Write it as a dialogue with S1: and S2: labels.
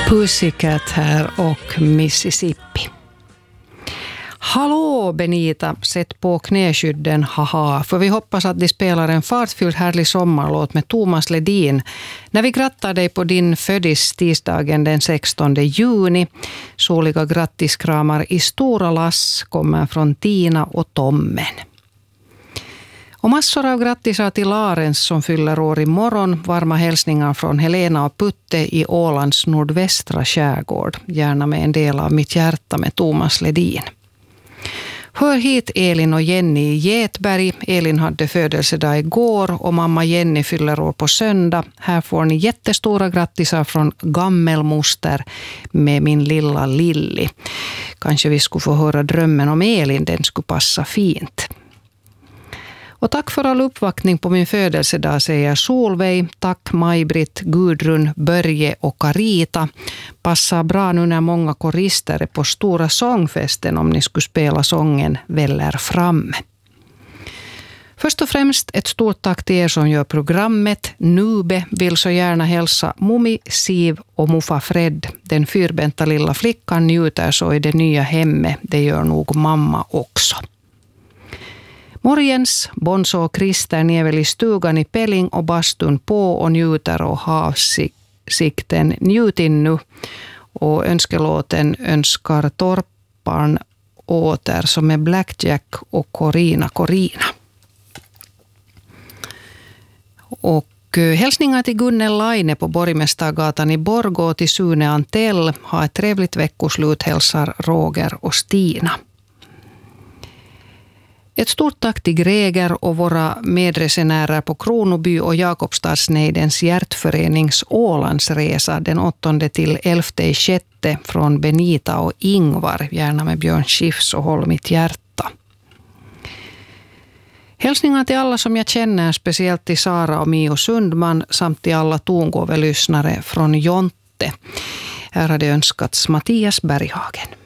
S1: Pussycat här och Mississippi. Hallå Benita, sätt på knäskydden, haha. För vi hoppas att de spelar en fartfylld härlig sommarlåt med Thomas Ledin. När vi grattar dig på din födis tisdagen den 16 juni. Soliga grattiskramar i stora lass kommer från Tina och Tommen. Och massor av grattisar till Larens som fyller år imorgon. Varma hälsningar från Helena och Putte i Ålands nordvästra skärgård. Gärna med en del av mitt hjärta med Thomas Ledin. Hör hit Elin och Jenny i Getberg. Elin hade födelsedag igår och mamma Jenny fyller år på söndag. Här får ni jättestora grattisar från gammelmoster med min lilla Lilli. Kanske vi skulle få höra drömmen om Elin, den skulle passa fint. Och tack för all uppvaktning på min födelsedag, säger Solveig. Tack Maj-Britt, Gudrun, Börje och Karita. Passar bra nu när många korister är på stora sångfesten om ni skulle spela sången Väller fram. Först och främst ett stort tack till er som gör programmet. Nube vill så gärna hälsa Mummi, Siv och Muffa Fred. Den fyrbenta lilla flickan njuter så i det nya hemmet. Det gör nog mamma också. Morgens, Bonso och Christer är väl i stugan i Pelling och bastun på och njuter och havsikten njutin nu. Och önskelåten önskar Torparn åter som är Blackjack och Corina. Och hälsningar till Gunnel Laine på Borgmästargatan i Borgå och till Sune Antell. Ha ett trevligt veckoslut, hälsar Roger och Stina. Ett stort tack till Greger och våra medresenärer på Kronoby och Jakobstadsnejdens hjärtförenings Ålandsresa den 8 till 11/6 från Benita och Ingvar, gärna med Björn Skifs och Håll mitt hjärta. Hälsningar till alla som jag känner, speciellt till Sara och Mio Sundman samt till alla Tongåve-lyssnare från Jonte. Här hade önskats Mattias Berghagen.